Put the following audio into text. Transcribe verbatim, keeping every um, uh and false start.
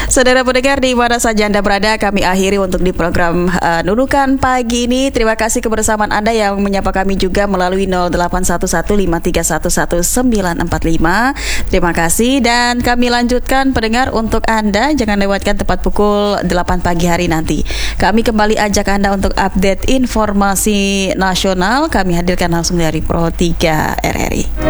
Saudara pendengar di mana saja Anda berada, kami akhiri untuk di program uh, Nunukan pagi ini. Terima kasih kebersamaan Anda yang menyapa kami juga melalui nol delapan satu satu lima tiga satu satu sembilan empat lima. Terima kasih dan kami lanjutkan pendengar untuk Anda. Jangan lewatkan tepat pukul delapan pagi hari nanti. Kami kembali ajak Anda untuk update informasi nasional. Kami hadirkan langsung dari Pro tiga R R I.